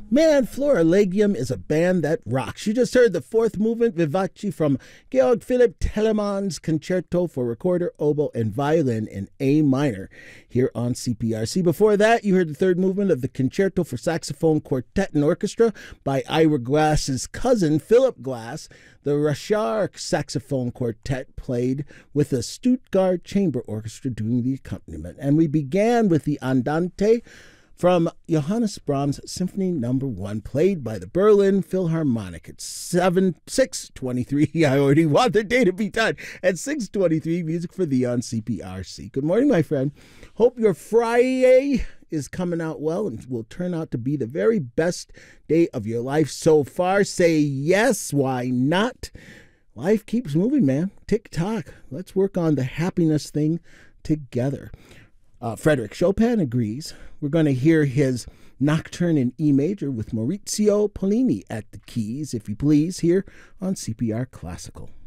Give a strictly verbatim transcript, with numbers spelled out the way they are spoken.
Man, Florilegium is a band that rocks. You just heard the fourth movement, Vivace, from Georg Philipp Telemann's Concerto for Recorder, Oboe, and Violin in A minor here on C P R C. Before that, you heard the third movement of the Concerto for Saxophone, Quartet, and Orchestra by Ira Glass's cousin, Philip Glass. The Rashar Saxophone Quartet played with the Stuttgart Chamber Orchestra doing the accompaniment. And we began with the Andante from Johannes Brahms' Symphony Number One, played by the Berlin Philharmonic at seven six twenty-three. I already want the day to be done at six twenty-three. Music for Thee on C P R C. Good morning, my friend. Hope your Friday is coming out well and will turn out to be the very best day of your life so far. Say yes, why not? Life keeps moving, man. Tick tock. Let's work on the happiness thing together. Uh, Frederick Chopin agrees. We're going to hear his Nocturne in E major with Maurizio Pollini at the keys, if you please, here on C P R Classical.